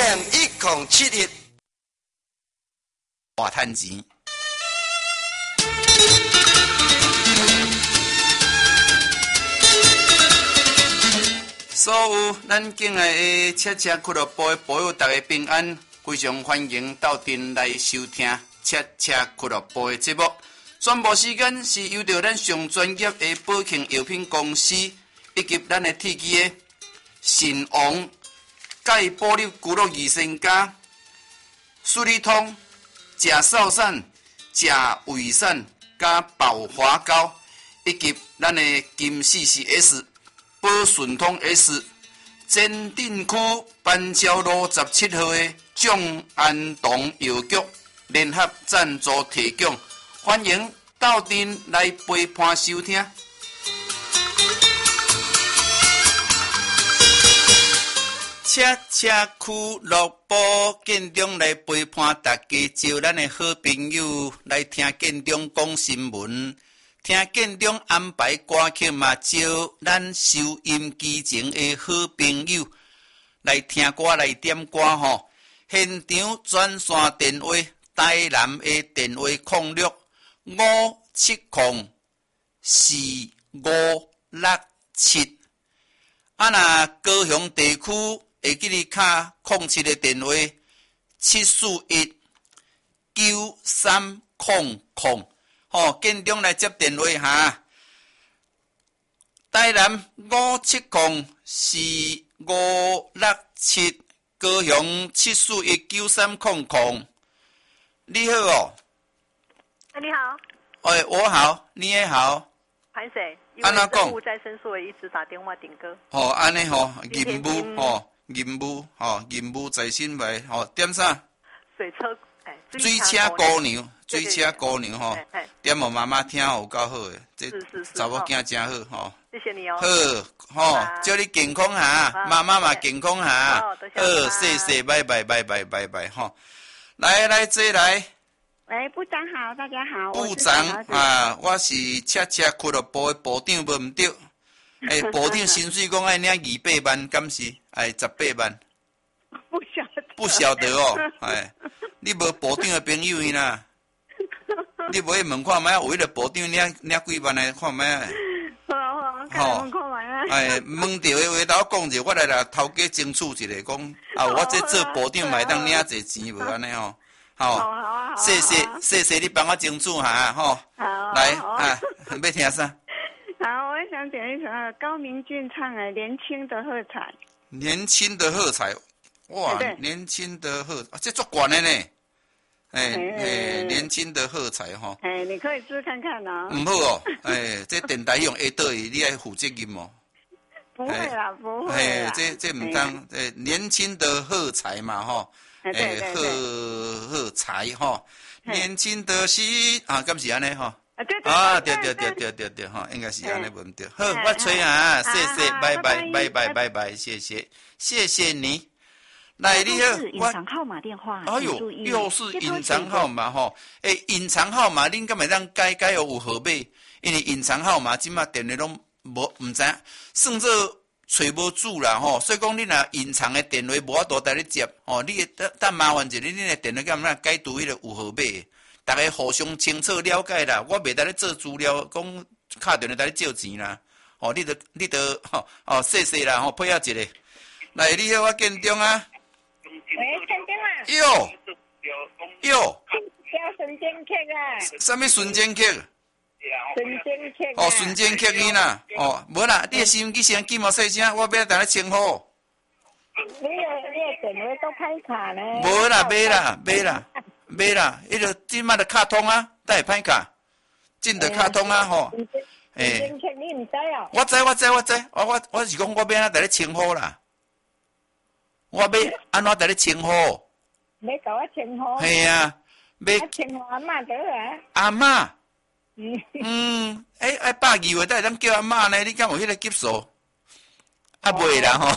FM1071 大趁钱。所有咱境内的车车俱乐部的朋友，大家平安，非常欢迎到店来收听车车俱乐部的节目。全部时间是由着咱上专业的保庆药品公司以及咱的铁机的神王钙玻璃骨肉益生加、舒利通、甲硝散、甲胃散加保华膏，以及咱的金 CCS。宝顺通 S 前镇区板桥路17号的蒋安东药局联合赞助提供，欢迎到店来陪伴收听。车车俱乐部建中来陪伴大家，招咱的好朋友来听建中讲新闻。听建中安排歌曲嘛，招咱收音机前的好朋友来听歌来点歌吼。现场转线电话，台南的电话5704567。那高雄地区会记哩卡07的电话7419300。建中来接电话哈，台南5704567，高雄7419300。你好哦。 你好。 我好，你也好。 歹势，因为政务再申诉的一直打电话顶歌。 安尼任务在身为点啥？水车姑娘。水车姑娘点我妈妈听有够好诶，这查某囝真好谢谢你哦。 好祝你健康哈，妈妈嘛健康哈。谢谢，拜拜来这来。 喂，部长好，大家好。 部长我是车车俱乐部的部长，无毋对。部长薪水讲爱领28万，敢是18万？不晓得哦。你无部长的朋友啦。你无去问看觅，有迄个部长领几万来看觅。 好，问看觅问到的话头讲者，我来啦头家争取一下，讲我这做部长嘛会当领这钱无安尼吼。 好， 谢谢你帮我争取哈吼。来要听啥？ 好，我想点一首高明俊唱的《年轻的喝彩》。 年轻的喝彩，哇！年轻的喝，这足悬的呢。年轻的喝彩哈！ 你可以试看看啊。 唔好哦，这电台用下倒去，你爱负责任哦。 不会啦，不会啦。 这唔当，年轻的喝彩嘛哈，喝彩哈，年轻的心敢是安尼哈？对哈，应该是安尼唔对。好，我吹啊，谢谢，拜拜，谢谢你。来，你好， 隐藏号码电话， 哎呦，又是隐藏号码吼！隐藏号码恁敢会当改有号码？因为隐藏号码即马电话拢唔知，算做找无主啦吼。所以讲恁若隐藏的电话无法度带你接你等麻烦一下，恁的电话敢若改读迄个有号码？大家互相清楚了解啦。我袂带你做资料，讲敲电话带你借钱啦。你得谢谢啦配合一下。来，你好，我建中啊。 喂，建中啊！ 哟， 叫孙建克啊！ 什么孙建克？ 孙建克。 孙建克你啦。无啦，你的收音机声记毛细声，我要等你称呼。 你的电话都歹卡呢？ 无啦，买啦，迄个即马的卡通啊，都会歹卡，进的卡通啊吼。 孙建克你唔知哦？ 我知，我是讲我要安怎带你称呼啦。我要安怎带你称呼？要甲我称呼？ 系啊，要称呼阿嬷得啊？ 阿嬷？120岁才会当叫阿嬷呢？你敢有迄个级数？袂啦吼。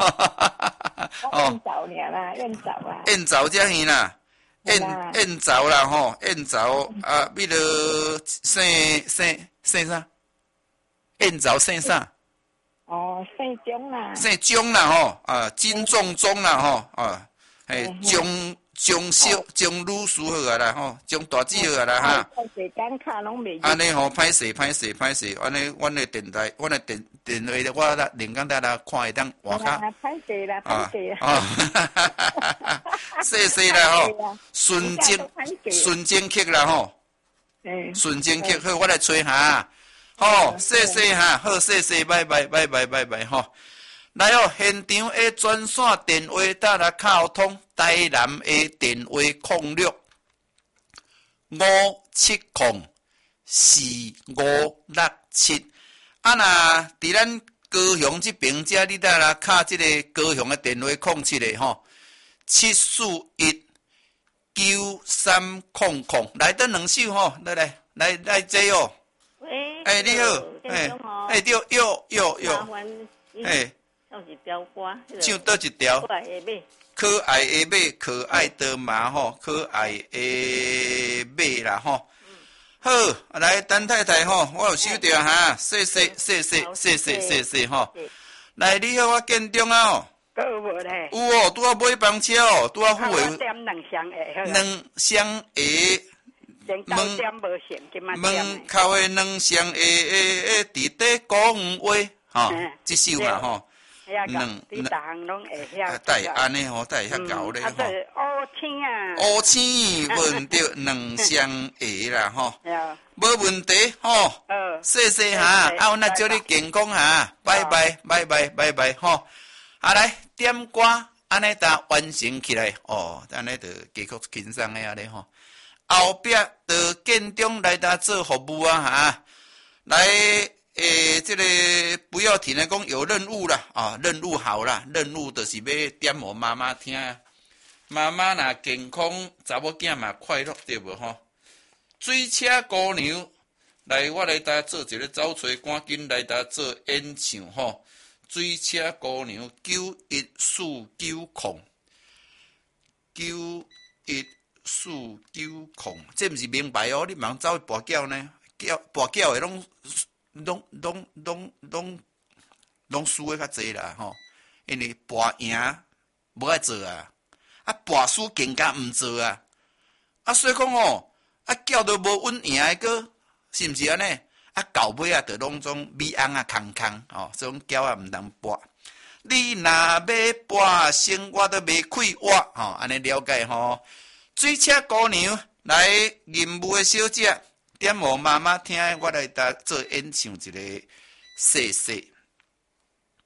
燕枣尔啦，燕枣啊。 燕枣才是啦，燕枣啦吼，燕枣迄个姓啥？燕枣姓啥？ 姓钟啦。 姓钟啦吼，金仲钟啦吼， 将小将女婿好啊啦吼，将大姊好啊啦哈。安尼吼，歹势，安尼阮的电台，阮的电话，我啦另讲大家看会当换卡。 歹势啦，歹势啊！细啦吼，纯正客啦吼，纯正客好，我来吹下。吼，细哈，好细，拜吼。来哦，现场的专线电话打来敲通，台南的电话0657045567。啊，若伫咱高雄这边遮，你打来敲这个高雄的电话07的吼，7419300，来得两首吼，来这哦。喂，你好，对， 唱一条歌， 唱倒一条？可爱的马，可爱的马吼，可爱的马啦吼。好，来，陈太太吼，我有收到哈，谢吼。来，你好，我建中啊哦。 有无咧？ 有哦，拄啊买房车哦，拄啊付的。 点两箱下。 两箱下。门口的两箱下，伫底讲话，吼，这首嘛吼。带安尼吼，带遐高咧吼。乌青问着两双鞋啦吼，无问题吼。谢哈，啊，阮来祝你健康哈，拜拜吼。啊来点歌，安尼搭完成起来哦，安尼就继续轻松的啊咧吼。后壁就建中来搭做服务啊哈，来。这个不要停来讲有任务啦，啊，任务好啦，任务就是要点我妈妈听，妈妈若健康，查某囝嘛快乐对无吼？水车姑娘，来我来搭做一个走吹，赶紧来搭做演唱吼。水车姑娘91490，这毋是名牌哦，你茫走去跋筊呢？跋筊的拢输的较济啦吼，因为跋赢无爱做啊，跋输更加毋做啊，所以讲吼，叫都无稳赢的个，是毋是安尼？到尾就拢种米翁空吼，所以讲叫毋通跋。你若要跋生活都袂开活吼，安尼了解吼。水车姑娘来任务的小姐。点我妈妈听，我来搭做演唱一个谢谢。